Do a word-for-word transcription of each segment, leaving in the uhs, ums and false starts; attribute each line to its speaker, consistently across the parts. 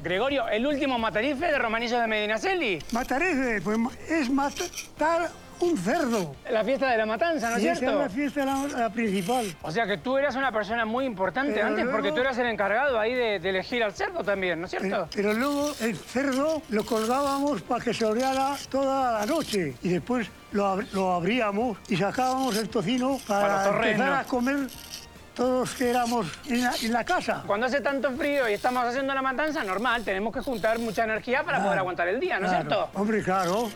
Speaker 1: Gregorio, ¿el último matarife de Romanillos de Medinaceli?
Speaker 2: Matarife, pues es matar un cerdo.
Speaker 1: La fiesta de la matanza, ¿no es
Speaker 2: Y
Speaker 1: cierto?
Speaker 2: esa es la fiesta la, la principal.
Speaker 1: O sea que tú eras una persona muy importante
Speaker 2: Pero
Speaker 1: antes,
Speaker 2: luego-
Speaker 1: porque tú eras el encargado ahí de, de elegir al cerdo también, ¿no es cierto?
Speaker 2: Pero, pero luego el cerdo lo colgábamos para que se oreara toda la noche. Y después lo, ab- lo abríamos y sacábamos el tocino
Speaker 1: Para
Speaker 2: para,
Speaker 1: los torrenos.
Speaker 2: empezar a comer todos que éramos en la, en la casa.
Speaker 1: Cuando hace tanto frío y estamos haciendo la matanza, normal, tenemos que juntar mucha energía para
Speaker 2: Claro,
Speaker 1: poder aguantar el día, ¿no es
Speaker 2: claro.
Speaker 1: cierto?
Speaker 2: Hombre, claro.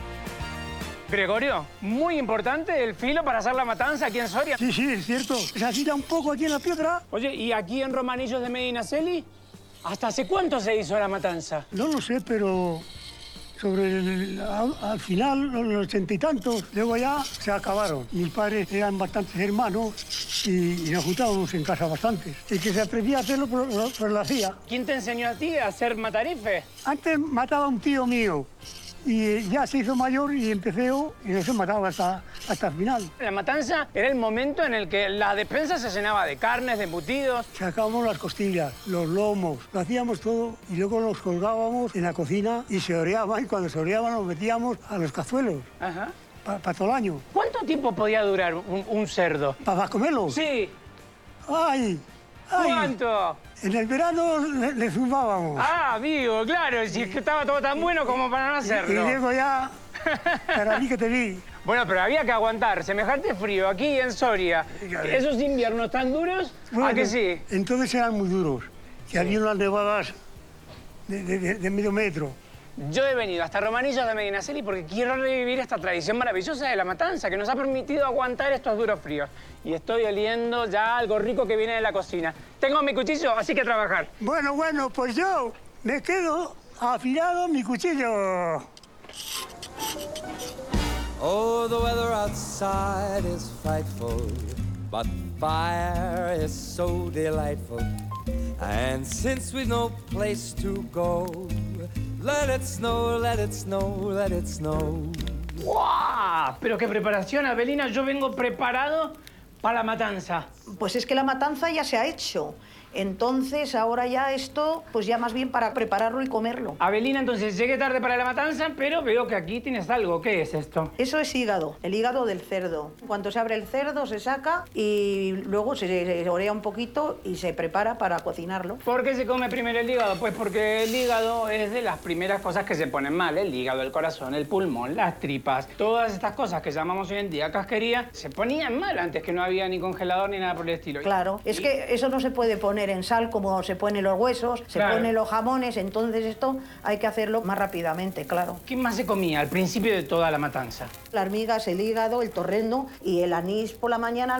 Speaker 1: Gregorio, muy importante el filo para hacer la matanza aquí en Soria.
Speaker 2: Sí, sí, es cierto. Se agita un poco aquí en la piedra.
Speaker 1: Oye, ¿y aquí en Romanillos de Medinaceli? ¿Hasta hace cuánto se hizo la matanza?
Speaker 2: No lo sé, pero sobre el, al, al final, los ochenta y tantos, luego ya se acabaron. Mis padres eran bastantes hermanos y, y nos juntábamos en casa bastantes. El que se atrevía a hacerlo, pues lo, pues lo hacía.
Speaker 1: ¿Quién te enseñó a ti a hacer matarife?
Speaker 2: Antes mataba a un tío mío y ya se hizo mayor y empecé yo y no se mataba hasta, hasta el final.
Speaker 1: La matanza era el momento en el que la despensa se llenaba de carnes, de embutidos.
Speaker 2: Sacábamos las costillas, los lomos, lo hacíamos todo y luego los colgábamos en la cocina y se oreaban y cuando se oreaban los metíamos a los cazuelos
Speaker 1: Ajá.
Speaker 2: para todo el año.
Speaker 1: ¿Cuánto tiempo podía durar un, un cerdo?
Speaker 2: ¿Para comerlo?
Speaker 1: Sí.
Speaker 2: ¡Ay! ¡Ay!
Speaker 1: ¿Cuánto?
Speaker 2: En el verano le, le zumbábamos.
Speaker 1: Ah, amigo, claro, si es que estaba todo tan bueno como para no
Speaker 2: Y
Speaker 1: hacerlo.
Speaker 2: luego ya, para mí que te vi.
Speaker 1: Bueno, pero había que aguantar semejante frío aquí en Soria.
Speaker 2: Fíjate.
Speaker 1: Esos inviernos tan duros, ¿a que sí?
Speaker 2: Entonces eran muy duros, que había unas nevadas de, de- de- de medio metro.
Speaker 1: Yo he venido hasta Romanillos de Medinaceli porque quiero revivir esta tradición maravillosa de la matanza que nos ha permitido aguantar estos duros fríos. Y estoy oliendo ya algo rico que viene de la cocina. Tengo mi cuchillo, así que a trabajar.
Speaker 2: Bueno, bueno, pues yo me quedo afilado mi cuchillo.
Speaker 3: Oh, the weather outside is frightful, but fire is so delightful. And since we've no place to go, let it snow, let it snow, let it snow.
Speaker 1: ¡Guau! Pero qué preparación, Abelina. Yo vengo preparado para la matanza.
Speaker 4: Pues es que la matanza ya se ha hecho. Entonces, ahora ya esto, pues ya más bien para prepararlo y comerlo.
Speaker 1: Abelina, entonces llegué tarde para la matanza, pero veo que aquí tienes algo. ¿Qué es esto?
Speaker 4: Eso es hígado, el hígado del cerdo. Cuando se abre el cerdo, se saca y luego se, se orea un poquito y se prepara para cocinarlo.
Speaker 1: ¿Por qué se come primero el hígado? Pues porque el hígado es de las primeras cosas que se ponen mal. El hígado, el corazón, el pulmón, las tripas. Todas estas cosas que llamamos hoy en día casquería se ponían mal antes, que no había ni congelador ni nada por el estilo.
Speaker 4: Claro, es
Speaker 1: Y-
Speaker 4: que eso no se puede poner en sal como se ponen los huesos, se
Speaker 1: Claro.
Speaker 4: ponen los jamones, entonces esto hay que hacerlo más rápidamente, claro.
Speaker 1: ¿Qué más se comía al principio de toda la matanza?
Speaker 4: Las migas, el hígado, el torrendo y el anís por la mañana